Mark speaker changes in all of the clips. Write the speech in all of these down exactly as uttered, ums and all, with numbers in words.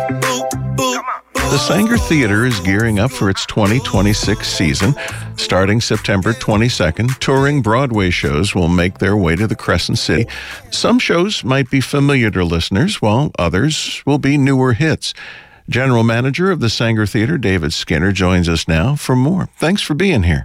Speaker 1: The Saenger Theater is gearing up for its twenty twenty-six season. Starting September twenty-second, touring Broadway shows will make their way to the Crescent City. Some shows might be familiar to listeners, while others will be newer hits. General Manager of the Saenger Theater, David Skinner, joins us now for more. Thanks for being here.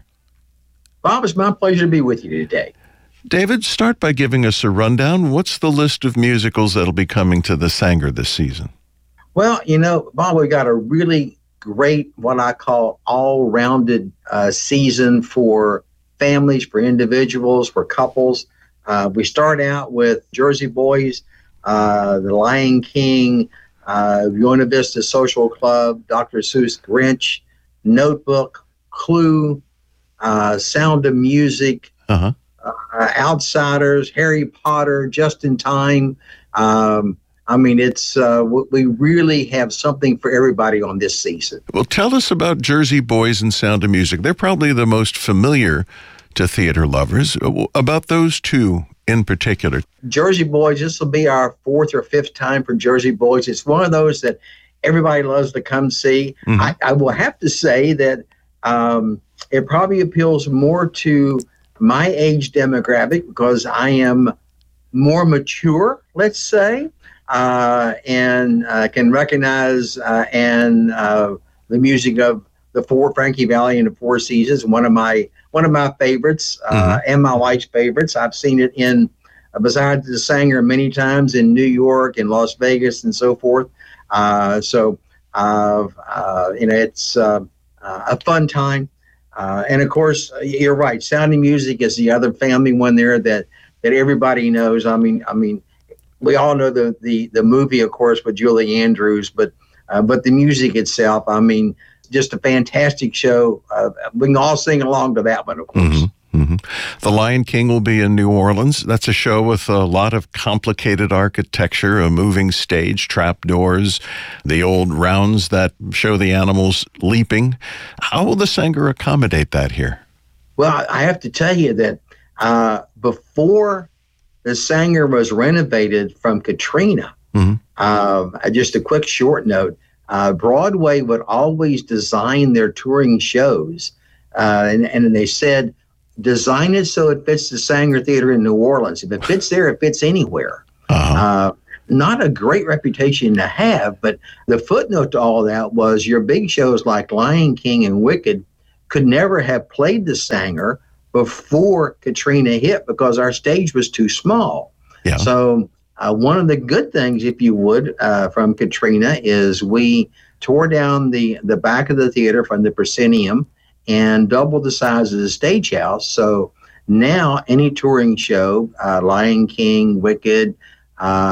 Speaker 2: Bob, it's my pleasure to be with you today.
Speaker 1: David, start by giving us a rundown. What's the list of musicals that'll be coming to the Saenger this season?
Speaker 2: Well, you know, Bob, we got a really great, what I call all-rounded uh, season for families, for individuals, for couples. Uh, we start out with Jersey Boys, uh, The Lion King, uh, Buena Vista Social Club, Doctor Seuss Grinch, Notebook, Clue, uh, Sound of Music,
Speaker 1: uh-huh.
Speaker 2: uh, Outsiders, Harry Potter, Just in Time. Um, I mean, it's uh, we really have something for everybody on this season.
Speaker 1: Well, tell us about Jersey Boys and Sound of Music. They're probably the most familiar to theater lovers. About those two in particular.
Speaker 2: Jersey Boys, this will be our fourth or fifth time for Jersey Boys. It's one of those that everybody loves to come see. Mm-hmm. I, I will have to say that um, it probably appeals more to my age demographic because I am more mature, let's say. Uh, and uh, can recognize uh, and uh, the music of the Four Frankie Valli and the Four Seasons, one of my one of my favorites uh, mm-hmm. and my wife's favorites. I've seen it in uh, besides the Saenger many times in New York and Las Vegas and so forth. Uh, so uh, uh, you know it's uh, uh, a fun time, uh, and of course you're right. Sound of Music is the other family one there that that everybody knows. I mean, I mean. We all know the, the, the movie, of course, with Julie Andrews, but uh, but the music itself, I mean, just a fantastic show. Uh, we can all sing along to that one, of course.
Speaker 1: Mm-hmm, mm-hmm. The Lion King will be in New Orleans. That's a show with a lot of complicated architecture, a moving stage, trapdoors, the old rounds that show the animals leaping. How will the Saenger accommodate that here?
Speaker 2: Well, I have to tell you that uh, before the Saenger was renovated from Katrina. Mm-hmm. Uh, just a quick short note. Uh, Broadway would always design their touring shows, uh, and, and they said, design it so it fits the Saenger Theater in New Orleans. If it fits there, it fits anywhere. Uh-huh. Uh, not a great reputation to have, but the footnote to all that was your big shows like Lion King and Wicked could never have played the Saenger before Katrina hit because our stage was too small. Yeah. So uh, one of the good things, if you would, uh, from Katrina is we tore down the, the back of the theater from the proscenium and doubled the size of the stage house. So now any touring show, uh, Lion King, Wicked, uh,